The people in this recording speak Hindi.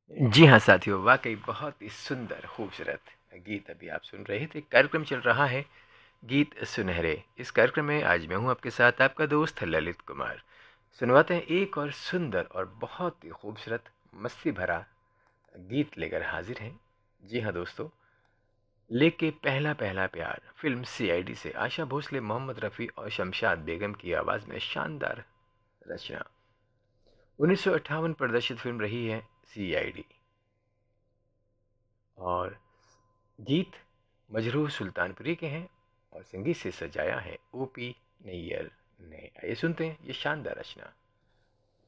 जी हाँ साथियों, वाकई बहुत ही सुंदर खूबसूरत गीत अभी आप सुन रहे थे। कार्यक्रम चल रहा है गीत सुनहरे। इस कार्यक्रम में आज मैं हूँ आपके साथ, आपका दोस्त ललित कुमार। सुनवाते हैं एक और सुंदर और बहुत ही खूबसूरत मस्ती भरा गीत लेकर हाजिर हैं। जी हाँ दोस्तों, लेके पहला पहला प्यार फिल्म सीआईडी से आशा भोसले, मोहम्मद रफ़ी और शमशाद बेगम की आवाज़ में शानदार रचना। 1958 प्रदर्शित फिल्म रही है सीआईडी। और गीत मजरूह सुल्तानपुरी के हैं और संगीत से सजाया है ओपी नैयर ने। आइए सुनते हैं ये शानदार रचना।